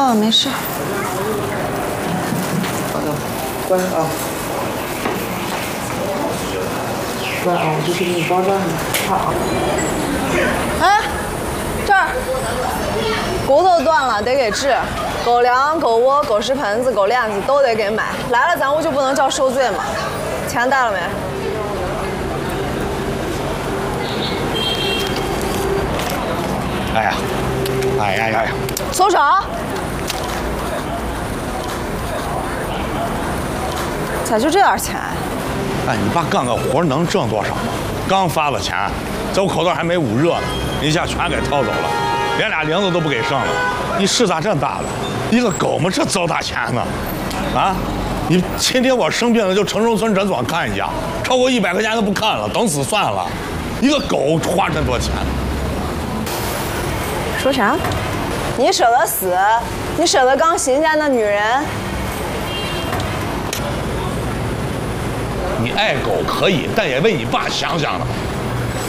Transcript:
了，没事。 好的，乖啊。乖啊，我这是给你包扎呢，好啊。 哎，这儿骨头断了得给治，狗粮、狗窝、狗食盆子、狗链子都得给买。来了咱屋就不能叫受罪嘛？钱带了没？ 哎呀，哎呀呀呀！ 松手！咋就这点钱？ 哎，你爸干个活能挣多少吗？刚发了钱，这我口袋还没捂热呢，一下全给掏走了，连俩零子都不给剩了。你是咋这大的？一个狗嘛，这糟蹋钱呢？啊！你今天我生病了就城中村诊所看一下，超过100块钱都不看了，等死算了。一个狗花这多钱？ 说啥？你舍得死？你舍得刚行下那女人？ 你爱狗可以，但也为你爸想想呢。